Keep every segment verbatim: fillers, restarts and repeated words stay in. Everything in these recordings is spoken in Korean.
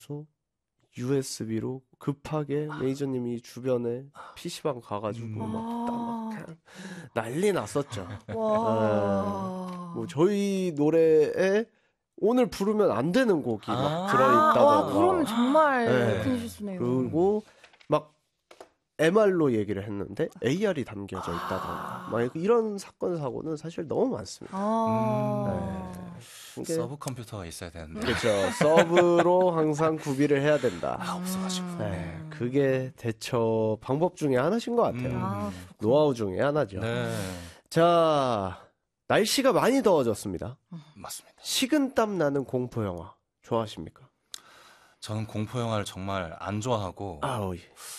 그래서 유에스비로 급하게 매니저님이 주변에 피시방 가가지고 음. 막, 막 그냥 난리 났었죠. 와. 네. 뭐 저희 노래에 오늘 부르면 안 되는 곡이 아. 막 들어있다던가. 와, 그럼 정말 네. 큰 실수네요. 그리고 막 엠알로 얘기를 했는데 에이알이 담겨져 있다던가. 막 이런 사건 사고는 사실 너무 많습니다. 아. 네. 서브 컴퓨터가 있어야 되는데. 그렇죠. 서브로 항상 구비를 해야 된다. 아, 없어가지고. 네, 그게 대처 방법 중에 하나신 것 같아요. 음. 아, 노하우 중에 하나죠. 네. 자, 날씨가 많이 더워졌습니다. 맞습니다. 식은땀 나는 공포 영화 좋아하십니까? 저는 공포 영화를 정말 안 좋아하고 아우, 예.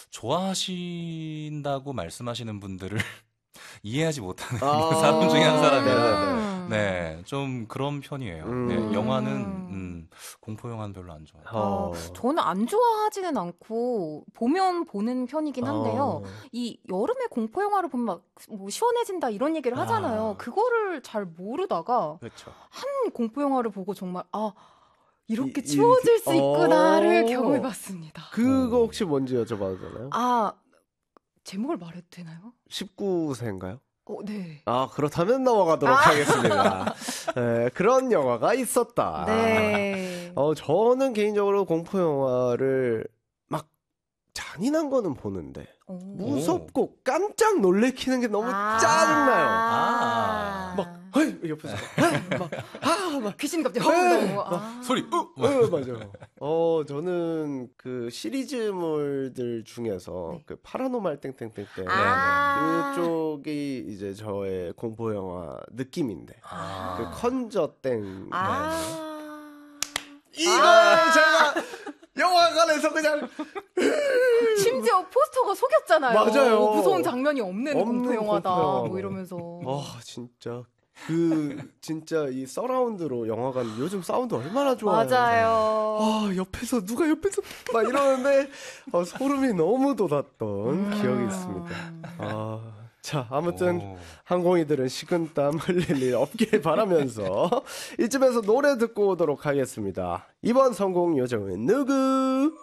좋아하신다고 말씀하시는 분들을 이해하지 못하는 아~ 사람 중에 한 사람이라 음. 네, 좀 그런 편이에요. 음. 네, 영화는 음, 공포 영화는 별로 안 좋아해요. 어. 아, 저는 안 좋아하지는 않고 보면 보는 편이긴 한데요. 어. 이 여름에 공포 영화를 보면 막 뭐 시원해진다 이런 얘기를 하잖아요. 아. 그거를 잘 모르다가 그렇죠. 한 공포 영화를 보고 정말 아 이렇게 이- 추워질 수 어. 있구나를 경험해봤습니다. 그거 혹시 뭔지 여쭤봐도 되나요? 아 제목을 말해도 되나요? 십구 세인가요? 어, 네. 아, 그렇다면 넘어가도록 아. 하겠습니다. 네, 그런 영화가 있었다. 네. 어, 저는 개인적으로 공포 영화를 막 잔인한 거는 보는데 오. 무섭고 깜짝 놀래키는 게 너무 아. 짜증나요. 아. 막, 헤이! 옆에서 막, 막, 아, 막, 귀신 갑자기 네. 너무 아. 소리 으! 어, 맞아요. 어, 저는 그 시리즈물들 중에서 네. 그 파라노말 땡땡땡 때 아. 그쪽이 이제 저의 공포 영화 느낌인데 아. 그 컨저 땡 아. 이거 아. 제가 영화관에서 그냥 심지어 포스터가 속였잖아요. 맞아요. 무서운 장면이 없는, 없는 공포 영화다. 공포 영화. 뭐 이러면서. 와 진짜 그 진짜 이 서라운드로 영화관 요즘 사운드 얼마나 좋아요. 맞아요. 아 옆에서 누가 옆에서 막 이러는데 어, 소름이 너무 돋았던 음. 기억이 있습니다. 아, 자 아무튼 오. 항공이들은 식은땀 흘릴 일 없길 바라면서 이쯤에서 노래 듣고 오도록 하겠습니다. 이번 성공 요정은 누구?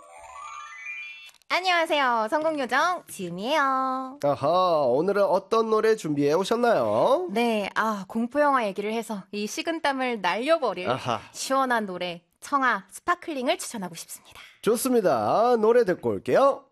안녕하세요. 성공요정 지음이에요. 아하, 오늘은 어떤 노래 준비해 오셨나요? 네, 아 공포영화 얘기를 해서 이 식은땀을 날려버릴 아하. 시원한 노래 청아 스파클링을 추천하고 싶습니다. 좋습니다. 노래 듣고 올게요.